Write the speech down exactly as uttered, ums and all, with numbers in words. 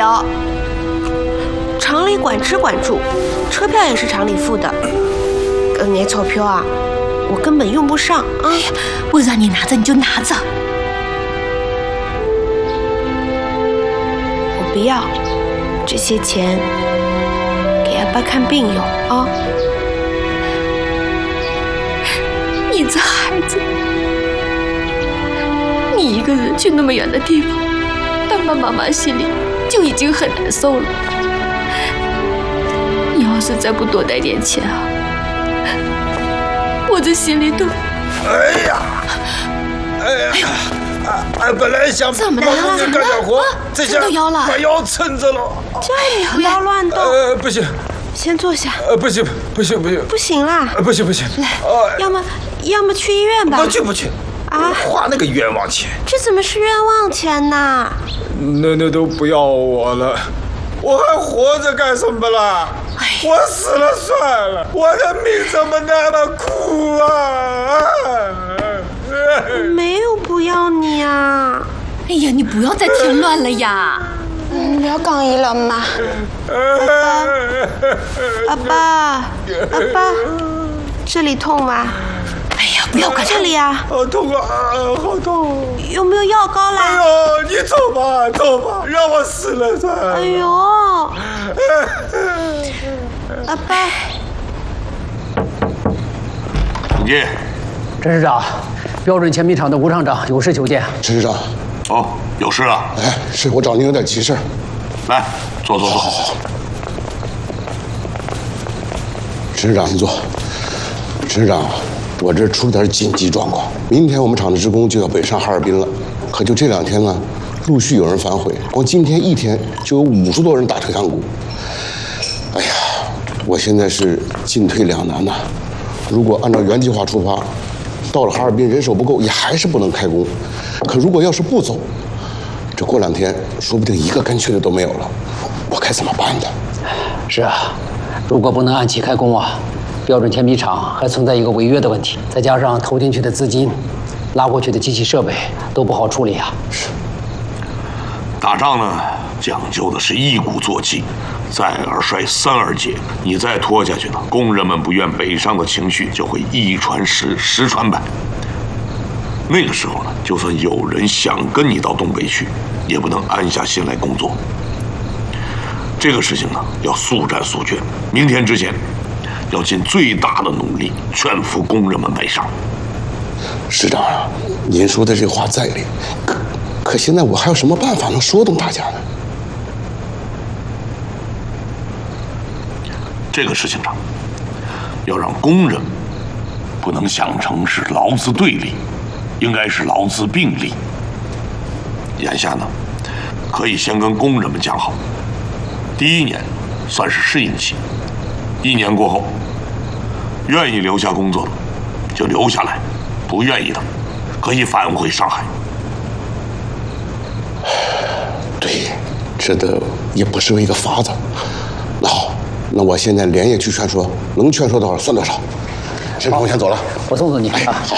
表，厂里管吃管住，车票也是厂里付的。搿眼钞票啊，我根本用不上啊！ 哎呀，我让你拿着你就拿着。 我不要，这些钱给阿爸看病用啊！ 你这孩子，你一个人去那么远的地方，爸爸妈妈心里就已经很难受了。你要是再不多带点钱啊，我这心里都…… 哎呀，哎呀，俺本来想怎么了？ 帮你干点活，这下把腰撑着了。 这你不要乱动。 呃，不行， 先坐下。 呃，不行，不行，不行， 不行啦！ 不行，不行。 来，要么要么去医院吧。 不去，不去。啊！花那个冤枉钱。 这怎么是冤枉钱呢？ 那那都不要我了，我还活着干什么了？我死了算了，我的命怎么那么苦啊！ 我没有不要你啊！ 哎呀，你不要再添乱了呀！ 嗯，不要讲伊了嘛。阿爸，阿爸，阿爸，这里痛吗？ 哎呀，不要管这里啊！ 好痛啊，好痛！ 有没有药膏啦？ 哎呦，你走吧，走吧，让我死了算了。 哎呦，阿爸， 请进。 陈市长，标准铅笔厂的吴厂长有事求见。 陈市长。 哦，有事啊？ 哎，是我找您有点急事。 来，坐坐坐。 好，好，好。陈市长，您坐。陈市长，我这出了点紧急状况，明天我们厂的职工就要北上哈尔滨了，可就这两天呢，陆续有人反悔，光今天一天就有五十多人打退堂鼓。哎呀，我现在是进退两难呐。如果按照原计划出发，到了哈尔滨人手不够，也还是不能开工。可如果要是不走，这过两天说不定一个跟去的都没有了，我该怎么办呢？ 是啊，如果不能按期开工啊，标准铅笔厂还存在一个违约的问题，再加上投进去的资金、拉过去的机器设备都不好处理啊。 是。 打仗呢，讲究的是一鼓作气，再而衰，三而竭。你再拖下去呢，工人们不愿北上的情绪就会一传十，十传百。那个时候呢，就算有人想跟你到东北去，也不能安下心来工作。这个事情呢，要速战速决，明天之前，要尽最大的努力劝服工人们北上。 市长啊，您说的这话在理，可可现在我还有什么办法能说动大家呢？ 这个事情上，要让工人不能想成是劳资对立，应该是劳资并立。眼下呢，可以先跟工人们讲好，第一年算是适应期，一年过后，愿意留下工作的就留下来，不愿意的可以返回上海。 对，这的也不失为一个法子。那好，那我现在连夜去劝说，能劝说多少算多少。先生，我先走了， 我送送你。 哎，好。